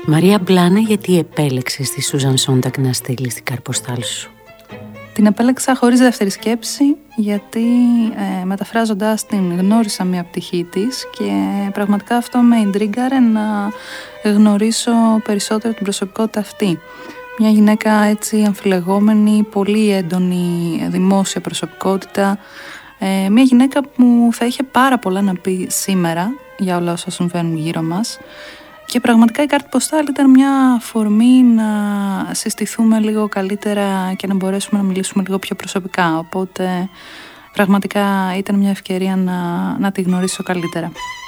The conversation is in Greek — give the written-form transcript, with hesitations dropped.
Μαρία Μπλάνα, γιατί επέλεξες τη Σούζαν Σόντακ να στείλεις την καρποστάλ σου? Την επέλεξα χωρίς δεύτερη σκέψη, γιατί μεταφράζοντας την γνώρισα μια πτυχή της και πραγματικά αυτό με ιντρίγκαρε να γνωρίσω περισσότερο την προσωπικότητα αυτή. Μια γυναίκα έτσι αμφιλεγόμενη, πολύ έντονη δημόσια προσωπικότητα, μια γυναίκα που θα είχε πάρα πολλά να πει σήμερα για όλα όσα συμβαίνουν γύρω μας. Και πραγματικά η κάρτα ποστάλ ήταν μια αφορμή να συστηθούμε λίγο καλύτερα και να μπορέσουμε να μιλήσουμε λίγο πιο προσωπικά. Οπότε πραγματικά ήταν μια ευκαιρία να τη γνωρίσω καλύτερα.